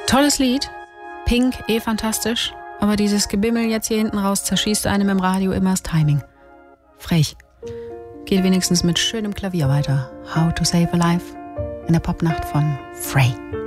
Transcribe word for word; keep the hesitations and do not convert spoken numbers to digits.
Tolles Lied. Pink, eh fantastisch. Aber dieses Gebimmel jetzt hier hinten raus zerschießt einem im Radio immer das Timing. Frech. Geht wenigstens mit schönem Klavier weiter. How to Save a Life in der Popnacht von Frey.